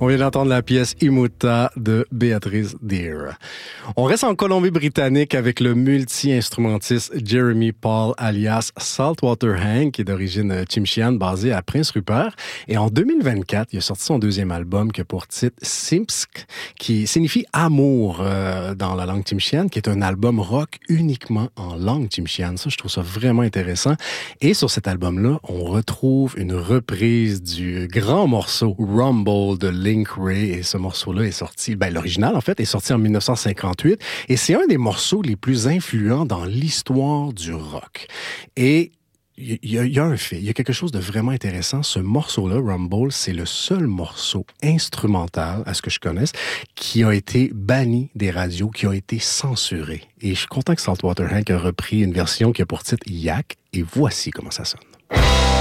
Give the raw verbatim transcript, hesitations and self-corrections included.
On vient d'entendre la pièce Imuta de Beatrice Deer. On reste en Colombie-Britannique avec le multi-instrumentiste Jeremy Paul alias Saltwater Hank, qui est d'origine tchimshiane, basé à Prince Rupert. Et en deux mille vingt-quatre, il a sorti son deuxième album qui a pour titre Simsk, qui signifie amour euh, dans la langue tchimshiane, qui est un album rock uniquement en langue tchimshiane. Ça, je trouve ça vraiment intéressant. Et sur cet album-là, on retrouve une reprise du grand morceau Rumble de Link Ray, et ce morceau-là est sorti, ben l'original en fait, est sorti en dix-neuf cent cinquante-huit, et c'est un des morceaux les plus influents dans l'histoire du rock. Et il y, y, y a un fait, il y a quelque chose de vraiment intéressant. Ce morceau-là, Rumble, c'est le seul morceau instrumental, à ce que je connaisse, qui a été banni des radios, qui a été censuré. Et je suis content que Saltwater Hank a repris une version qui a pour titre Yak, et voici comment ça sonne.